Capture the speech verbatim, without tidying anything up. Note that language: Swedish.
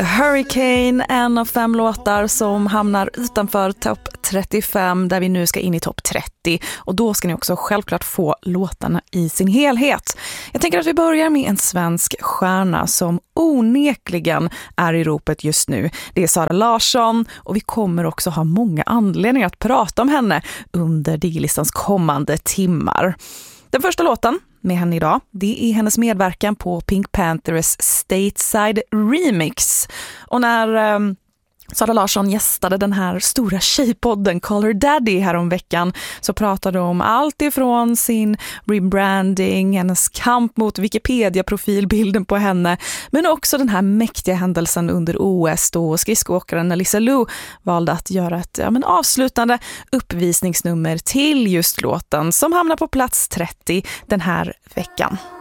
Hurricane, en av fem låtar som hamnar utanför topp trettiofem, där vi nu ska in i topp trettio, och då ska ni också självklart få låtarna i sin helhet. Jag tänker att vi börjar med en svensk stjärna som onekligen är i ropet just nu. Det är Zara Larsson, och vi kommer också ha många anledningar att prata om henne under Digilistans kommande timmar. Den första låten med henne idag, det är hennes medverkan på Pink Panthers Stateside Remix. Och när um, Zara Larsson gästade den här stora tjejpodden Call Her Daddy här om veckan, så pratade de om allt ifrån sin rebranding, hennes kamp mot Wikipedia-profilbilden på henne, men också den här mäktiga händelsen under O S då skridskoåkaren Alyssa Liu valde att göra ett ja, men avslutande uppvisningsnummer till just låten som hamnar på plats trettio den här veckan.